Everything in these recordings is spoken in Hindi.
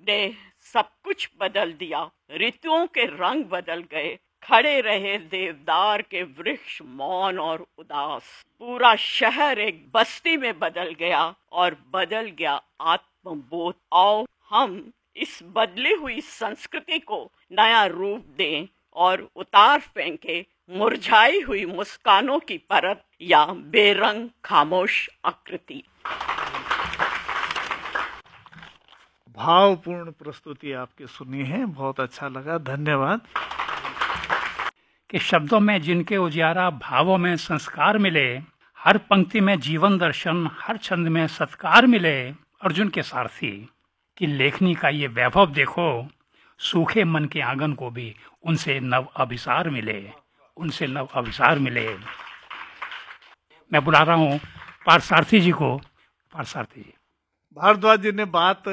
ने सब कुछ बदल दिया। ऋतुओं के रंग बदल गए, खड़े रहे देवदार के वृक्ष मौन और उदास। पूरा शहर एक बस्ती में बदल गया और बदल गया आत्मबोध। आओ हम इस बदली हुई संस्कृति को नया रूप दें और उतार फेंके मुरझाई हुई मुस्कानों की परत या बेरंग खामोश आकृति। भावपूर्ण प्रस्तुति आपकी सुनी है, बहुत अच्छा लगा, धन्यवाद। कि शब्दों में जिनके उजियारा, भावों में संस्कार मिले, हर पंक्ति में जीवन दर्शन, हर छंद में सत्कार मिले। अर्जुन के सारथी की लेखनी का ये वैभव देखो, सूखे मन के आंगन को भी उनसे नव अभिसार मिले, उनसे नव अभिसार मिले। मैं बुला रहा हूँ पार्थसारथी जी को। पार्थसारथी जी। भारद्वाज जी ने बात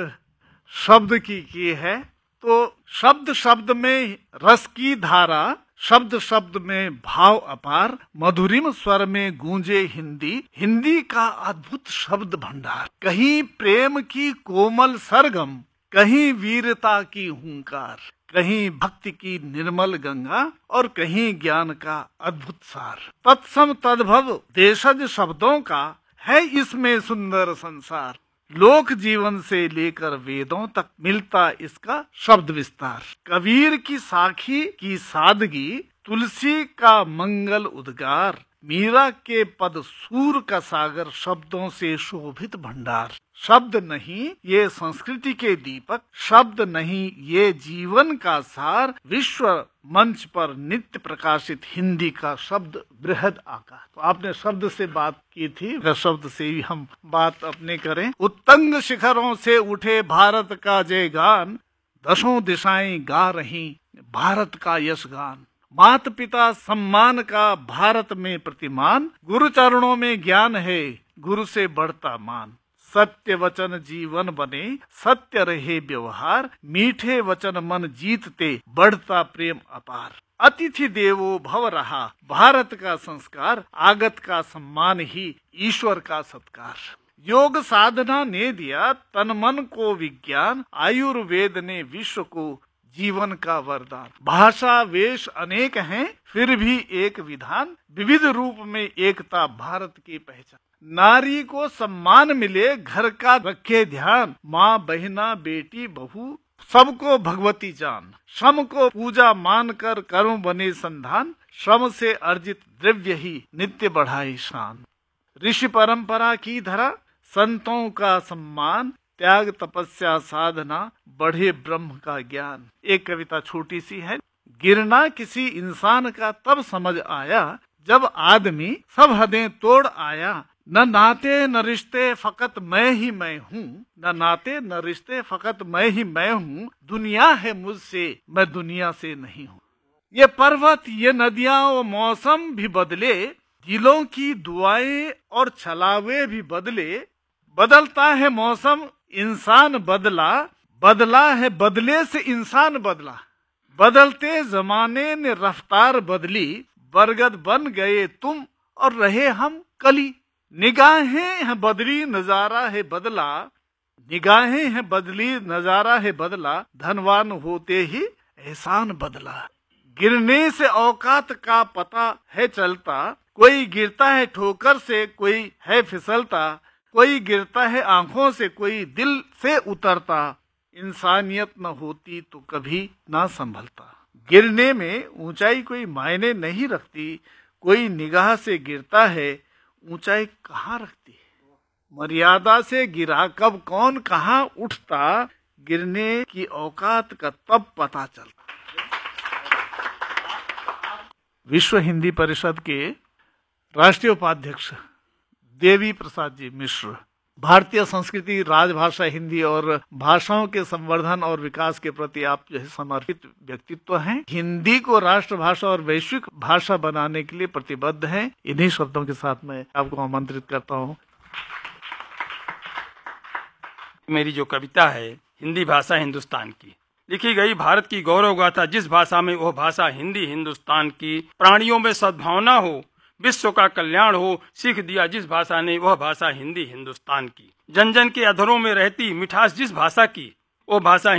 शब्द की है, तो शब्द शब्द में रस की धारा, शब्द शब्द में भाव अपार, मधुरिम स्वर में गूंजे हिंदी, हिंदी का अद्भुत शब्द भंडार। कहीं प्रेम की कोमल सरगम, कहीं वीरता की हुंकार, कहीं भक्ति की निर्मल गंगा और कहीं ज्ञान का अद्भुत सार। तत्सम तद्भव देशज शब्दों का है इसमें सुंदर संसार। लोक जीवन से लेकर वेदों तक मिलता इसका शब्द विस्तार। कबीर की साखी की सादगी, तुलसी का मंगल उद्गार, मीरा के पद सूर का सागर, शब्दों से शोभित भंडार। शब्द नहीं ये संस्कृति के दीपक, शब्द नहीं ये जीवन का सार, विश्व मंच पर नित्य प्रकाशित हिंदी का शब्द बृहद आकार। तो आपने शब्द से बात की थी, शब्द से ही हम बात अपने करें। उत्तंग शिखरों से उठे भारत का जय गान, दसों दिशाएं गा रही भारत का यश गान। मात पिता सम्मान का भारत में प्रतिमान, गुरु चरणों में ज्ञान है गुरु से बढ़ता मान। सत्य वचन जीवन बने, सत्य रहे व्यवहार, मीठे वचन मन जीतते बढ़ता प्रेम अपार। अतिथि देवो भव रहा भारत का संस्कार, आगत का सम्मान ही ईश्वर का सत्कार। योग साधना ने दिया तन मन को विज्ञान, आयुर्वेद ने विश्व को जीवन का वरदान। भाषा वेश अनेक हैं फिर भी एक विधान, विविध रूप में एकता भारत की पहचान। नारी को सम्मान मिले घर का रखे ध्यान, माँ बहना बेटी बहू सबको भगवती जान। श्रम को पूजा मानकर कर्म बने संधान, श्रम से अर्जित द्रव्य ही नित्य बढ़ाए शान। ऋषि परंपरा की धरा, संतों का सम्मान, त्याग तपस्या साधना बढ़े ब्रह्म का ज्ञान। एक कविता छोटी सी है। गिरना किसी इंसान का तब समझ आया, जब आदमी सब हदें तोड़ आया। न नाते न रिश्ते फकत मैं ही मैं हूँ, न नाते न रिश्ते फकत मैं ही मैं हूँ, दुनिया है मुझसे मैं दुनिया से नहीं हूँ। ये पर्वत ये नदियाँ और मौसम भी बदले, दिलों की दुआएं और छलावे भी बदले। बदलता है मौसम इंसान बदला, बदला है बदले से इंसान बदला। बदलते जमाने ने रफ्तार बदली, बरगद बन गए तुम और रहे हम कली। निगाहें हैं बदली नजारा है बदला, निगाहें हैं बदली नजारा है बदला, धनवान होते ही एहसान बदला। गिरने से औकात का पता है चलता, कोई गिरता है ठोकर से कोई है फिसलता, कोई गिरता है आंखों से कोई दिल से उतरता। इंसानियत न होती तो कभी ना संभलता। गिरने में ऊंचाई कोई मायने नहीं रखती, कोई निगाह से गिरता है ऊंचाई कहाँ रखती है। मर्यादा से गिरा कब कौन कहाँ उठता, गिरने की औकात का तब पता चलता। विश्व हिंदी परिषद के राष्ट्रीय उपाध्यक्ष देवी प्रसाद जी मिश्र भारतीय संस्कृति, राजभाषा हिंदी और भाषाओं के संवर्धन और विकास के प्रति आप जो है समर्पित व्यक्तित्व हैं। हिंदी को राष्ट्रभाषा और वैश्विक भाषा बनाने के लिए प्रतिबद्ध हैं। इन्हीं शब्दों के साथ मैं आपको आमंत्रित करता हूं। मेरी जो कविता है हिंदी भाषा हिंदुस्तान की, लिखी गई भारत की गौरव गाथा जिस भाषा में वह भाषा हिंदी हिंदुस्तान की। प्राणियों में सद्भावना हो, विश्व का कल्याण हो, सीख दिया जिस भाषा ने वह भाषा हिंदी हिंदुस्तान की। जन जन के अधरों में रहती मिठास जिस भाषा की, वो भाषा